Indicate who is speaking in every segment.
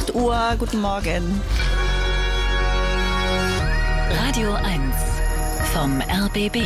Speaker 1: 8 Uhr. Guten Morgen.
Speaker 2: Radio 1 vom RBB.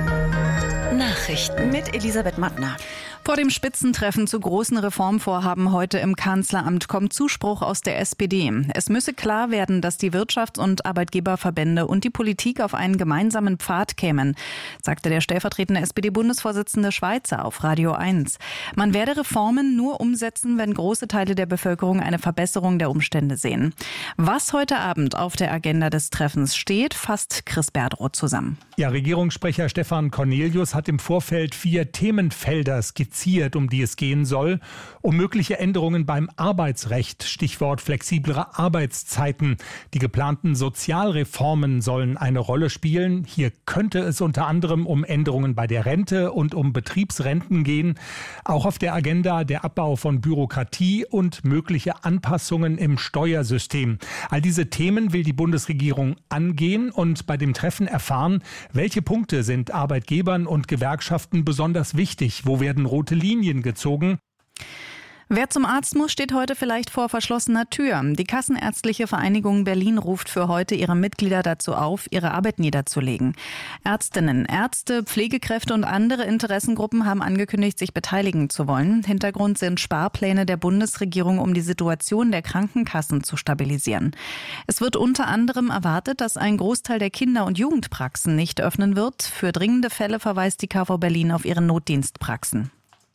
Speaker 2: Nachrichten
Speaker 1: mit Elisabeth Mattner.
Speaker 3: Vor dem Spitzentreffen zu großen Reformvorhaben heute im Kanzleramt kommt Zuspruch aus der SPD. Es müsse klar werden, dass die Wirtschafts- und Arbeitgeberverbände und die Politik auf einen gemeinsamen Pfad kämen, sagte der stellvertretende SPD-Bundesvorsitzende Schweizer auf Radio 1. Man werde Reformen nur umsetzen, wenn große Teile der Bevölkerung eine Verbesserung der Umstände sehen. Was heute Abend auf der Agenda des Treffens steht, fasst Chris Berdroth zusammen.
Speaker 4: Ja, Regierungssprecher Stefan Cornelius hat im Vorfeld 4 Themenfelder skizziert, um die es gehen soll. Um mögliche Änderungen beim Arbeitsrecht, Stichwort flexiblere Arbeitszeiten. Die geplanten Sozialreformen sollen eine Rolle spielen. Hier könnte es unter anderem um Änderungen bei der Rente und um Betriebsrenten gehen. Auch auf der Agenda der Abbau von Bürokratie und mögliche Anpassungen im Steuersystem. All diese Themen will die Bundesregierung angehen und bei dem Treffen erfahren, welche Punkte sind Arbeitgebern und Gewerkschaften besonders wichtig, wo werden rote Linien gezogen.
Speaker 3: Wer zum Arzt muss, steht heute vielleicht vor verschlossener Tür. Die Kassenärztliche Vereinigung Berlin ruft für heute ihre Mitglieder dazu auf, ihre Arbeit niederzulegen. Ärztinnen, Ärzte, Pflegekräfte und andere Interessengruppen haben angekündigt, sich beteiligen zu wollen. Hintergrund sind Sparpläne der Bundesregierung, um die Situation der Krankenkassen zu stabilisieren. Es wird unter anderem erwartet, dass ein Großteil der Kinder- und Jugendpraxen nicht öffnen wird. Für dringende Fälle verweist die KV Berlin auf ihre Notdienstpraxen.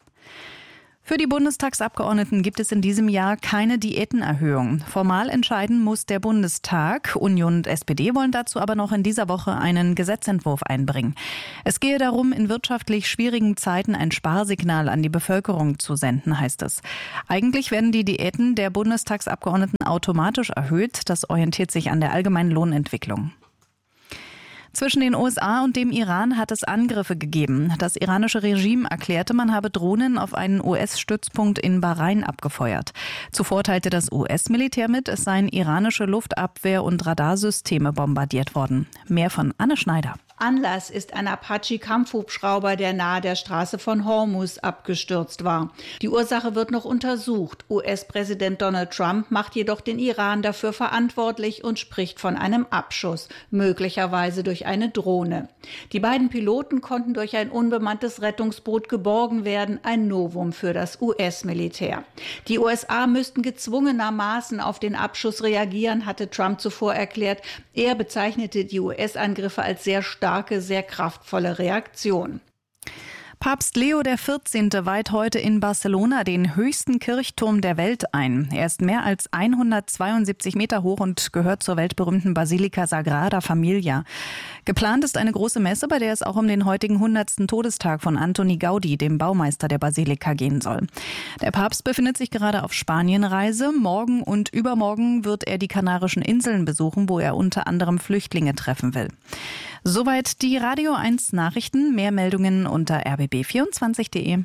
Speaker 3: Für die Bundestagsabgeordneten gibt es in diesem Jahr keine Diätenerhöhung. Formal entscheiden muss der Bundestag. Union und SPD wollen dazu aber noch in dieser Woche einen Gesetzentwurf einbringen. Es gehe darum, in wirtschaftlich schwierigen Zeiten ein Sparsignal an die Bevölkerung zu senden, heißt es. Eigentlich werden die Diäten der Bundestagsabgeordneten automatisch erhöht. Das orientiert sich an der allgemeinen Lohnentwicklung. Zwischen den USA und dem Iran hat es Angriffe gegeben. Das iranische Regime erklärte, man habe Drohnen auf einen US-Stützpunkt in Bahrain abgefeuert. Zuvor teilte das US-Militär mit, es seien iranische Luftabwehr- und Radarsysteme bombardiert worden. Mehr von Anne Schneider.
Speaker 5: Anlass ist ein Apache-Kampfhubschrauber, der nahe der Straße von Hormuz abgestürzt war. Die Ursache wird noch untersucht. US-Präsident Donald Trump macht jedoch den Iran dafür verantwortlich und spricht von einem Abschuss, möglicherweise durch eine Drohne. Die beiden Piloten konnten durch ein unbemanntes Rettungsboot geborgen werden, ein Novum für das US-Militär. Die USA müssten gezwungenermaßen auf den Abschuss reagieren, hatte Trump zuvor erklärt. Er bezeichnete die US-Angriffe als sehr starke, sehr kraftvolle Reaktion.
Speaker 3: Papst Leo XIV. Weiht heute in Barcelona den höchsten Kirchturm der Welt ein. Er ist mehr als 172 Meter hoch und gehört zur weltberühmten Basilika Sagrada Familia. Geplant ist eine große Messe, bei der es auch um den heutigen 100. Todestag von Antoni Gaudi, dem Baumeister der Basilika, gehen soll. Der Papst befindet sich gerade auf Spanienreise. Morgen und übermorgen wird er die Kanarischen Inseln besuchen, wo er unter anderem Flüchtlinge treffen will. Soweit die Radio 1 Nachrichten. Mehr Meldungen unter rbb24.de.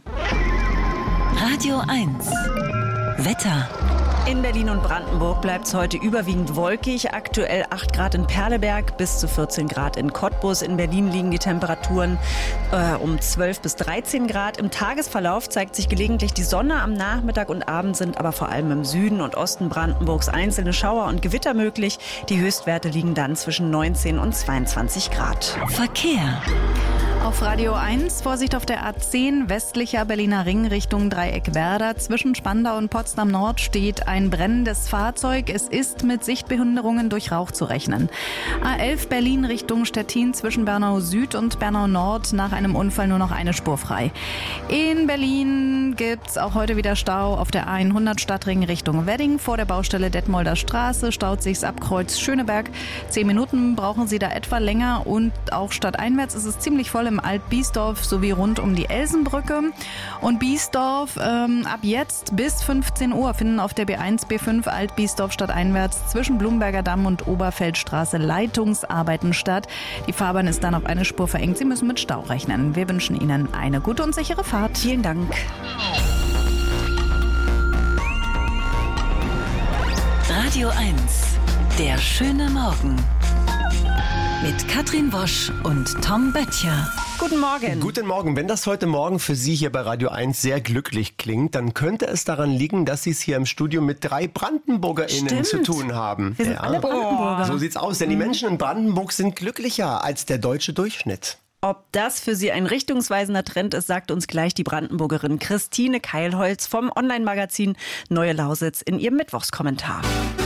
Speaker 2: Radio 1 Wetter.
Speaker 1: In Berlin und Brandenburg bleibt es heute überwiegend wolkig. Aktuell 8 Grad in Perleberg, bis zu 14 Grad in Cottbus. In Berlin liegen die Temperaturen um 12 bis 13 Grad. Im Tagesverlauf zeigt sich gelegentlich die Sonne. Am Nachmittag und Abend sind aber vor allem im Süden und Osten Brandenburgs einzelne Schauer und Gewitter möglich. Die Höchstwerte liegen dann zwischen 19 und 22 Grad.
Speaker 2: Verkehr.
Speaker 3: Auf Radio 1, Vorsicht auf der A10, westlicher Berliner Ring Richtung Dreieck Werder. Zwischen Spandau und Potsdam Nord steht ein brennendes Fahrzeug. Es ist mit Sichtbehinderungen durch Rauch zu rechnen. A11 Berlin Richtung Stettin zwischen Bernau Süd und Bernau Nord nach einem Unfall nur noch eine Spur frei. In Berlin gibt's auch heute wieder Stau auf der A100 Stadtring Richtung Wedding. Vor der Baustelle Detmolder Straße staut sich's ab Kreuz Schöneberg. 10 Minuten brauchen Sie da etwa länger und auch stadteinwärts ist es ziemlich voll im Alt-Biesdorf sowie rund um die Elsenbrücke. Und Biesdorf ab jetzt bis 15 Uhr finden auf der B1, B5 Alt-Biesdorf stadteinwärts zwischen Blumberger Damm und Oberfeldstraße Leitungsarbeiten statt. Die Fahrbahn ist dann auf eine Spur verengt. Sie müssen mit Stau rechnen. Wir wünschen Ihnen eine gute und sichere Fahrt.
Speaker 1: Vielen Dank.
Speaker 2: Radio 1, der schöne Morgen. Mit Katrin Wosch und Tom Böttcher.
Speaker 1: Guten Morgen.
Speaker 6: Guten Morgen. Wenn das heute Morgen für Sie hier bei Radio 1 sehr glücklich klingt, dann könnte es daran liegen, dass Sie es hier im Studio mit 3 BrandenburgerInnen zu tun haben.
Speaker 1: Wir sind alle Brandenburger.
Speaker 6: So sieht's aus, denn die Menschen in Brandenburg sind glücklicher als der deutsche Durchschnitt.
Speaker 1: Ob das für Sie ein richtungsweisender Trend ist, sagt uns gleich die Brandenburgerin Christine Keilholz vom Online-Magazin Neue Lausitz in ihrem Mittwochskommentar.